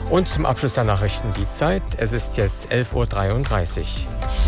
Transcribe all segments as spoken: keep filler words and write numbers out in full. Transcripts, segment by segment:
Und zum Abschluss der Nachrichten die Zeit. Es ist jetzt elf Uhr dreiunddreißig.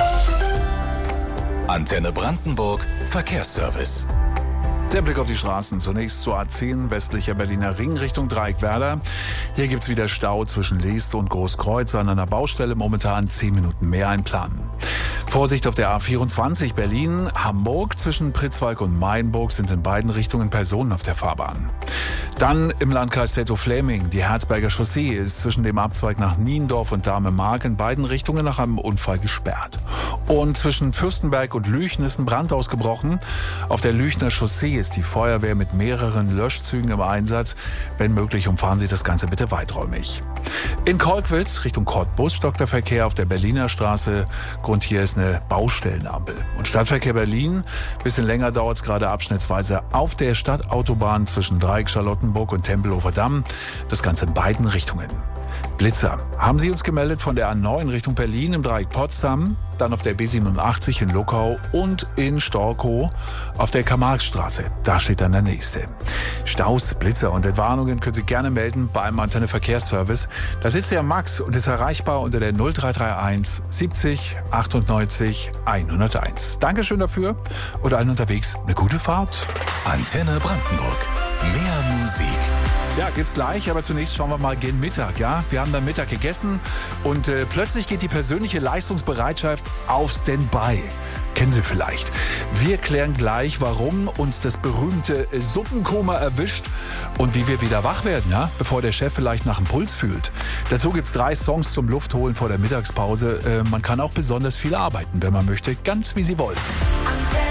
Antenne Brandenburg Verkehrsservice. Der Blick auf die Straßen. Zunächst zur A zehn, westlicher Berliner Ring Richtung Dreieckwerder. Hier gibt's wieder Stau zwischen Leest und Großkreuz an einer Baustelle. Momentan zehn Minuten mehr einplanen. Vorsicht auf der A vierundzwanzig Berlin-Hamburg. Zwischen Pritzwalk und Mainburg sind in beiden Richtungen Personen auf der Fahrbahn. Dann im Landkreis Zedtow-Fläming. Die Herzberger Chaussee ist zwischen dem Abzweig nach Niendorf und Dahme-Mark in beiden Richtungen nach einem Unfall gesperrt. Und zwischen Fürstenberg und Lüchen ist ein Brand ausgebrochen. Auf der Lüchner Chaussee ist die Feuerwehr mit mehreren Löschzügen im Einsatz. Wenn möglich, umfahren Sie das Ganze bitte weiträumig. In Kolkwitz Richtung Cottbus stockt der Verkehr auf der Berliner Straße. Grund hier ist eine Baustellenampel. Und Stadtverkehr Berlin, bisschen länger dauert es gerade abschnittsweise auf der Stadtautobahn zwischen Dreieck Charlottenburg und Tempelhofer Damm. Das Ganze in beiden Richtungen. Blitzer haben Sie uns gemeldet von der A neun Richtung Berlin im Dreieck Potsdam, dann auf der B siebenundachtzig in Luckau und in Storkow auf der Karl-Marx-Straße. Da steht dann der nächste. Staus, Blitzer und Entwarnungen können Sie gerne melden beim Antenne Verkehrsservice. Da sitzt der Max und ist erreichbar unter der null drei drei eins siebzig achtundneunzig hunderteins. Dankeschön dafür und allen unterwegs eine gute Fahrt. Antenne Brandenburg. Mehr Musik. Ja, gibt's gleich, aber zunächst schauen wir mal gen Mittag, ja? Wir haben dann Mittag gegessen und äh, plötzlich geht die persönliche Leistungsbereitschaft auf Standby. Kennen Sie vielleicht. Wir klären gleich, warum uns das berühmte äh, Suppenkoma erwischt und wie wir wieder wach werden, ja? Bevor der Chef vielleicht nach dem Puls fühlt. Dazu gibt's drei Songs zum Luftholen vor der Mittagspause. Äh, man kann auch besonders viel arbeiten, wenn man möchte, ganz wie Sie wollen.